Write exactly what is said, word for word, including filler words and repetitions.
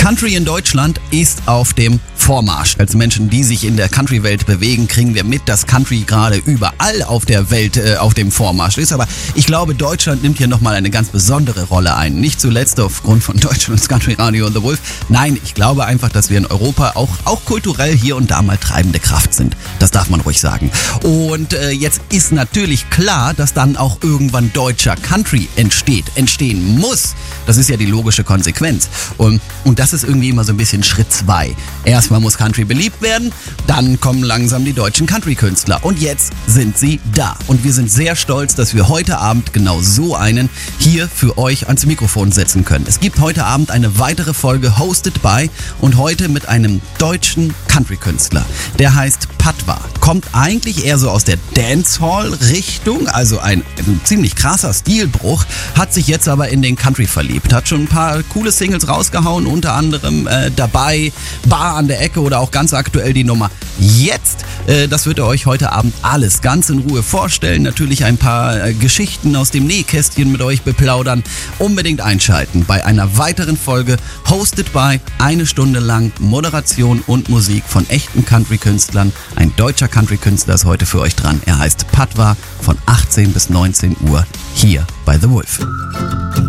Country in Deutschland ist auf dem Vormarsch. Als Menschen, die sich in der Country-Welt bewegen, kriegen wir mit, dass Country gerade überall auf der Welt äh, auf dem Vormarsch ist. Aber ich glaube, Deutschland nimmt hier nochmal eine ganz besondere Rolle ein. Nicht zuletzt aufgrund von Deutschlands Country-Radio und The Wolf. Nein, ich glaube einfach, dass wir in Europa auch, auch kulturell hier und da mal treibende Kraft sind. Das darf man ruhig sagen. Und äh, jetzt ist natürlich klar, dass dann auch irgendwann deutscher Country entsteht, entstehen muss. Das ist ja die logische Konsequenz. Und, und das ist irgendwie immer so ein bisschen Schritt zwei. Erstmal muss Country beliebt werden, dann kommen langsam die deutschen Country-Künstler. Und jetzt sind sie da. Und wir sind sehr stolz, dass wir heute Abend genau so einen hier für euch ans Mikrofon setzen können. Es gibt heute Abend eine weitere Folge Hosted by und heute mit einem deutschen Country-Künstler. Der heißt Patwa. Kommt eigentlich eher so aus der Dancehall-Richtung, also ein, ein ziemlich krasser Stilbruch, hat sich jetzt aber in den Country verliebt. Hat schon ein paar coole Singles rausgehauen, unter anderem äh, dabei, Bar an der Ecke oder auch ganz aktuell die Nummer Jetzt. Äh, das wird er euch heute Abend alles ganz in Ruhe vorstellen. Natürlich ein paar äh, Geschichten aus dem Nähkästchen mit euch beplaudern. Unbedingt einschalten bei einer weiteren Folge Hosted by, eine Stunde lang Moderation und Musik von echten Country-Künstlern. Ein deutscher Country-Künstler ist heute für euch dran. Er heißt Patwa von achtzehn bis neunzehn Uhr hier bei The Wolf.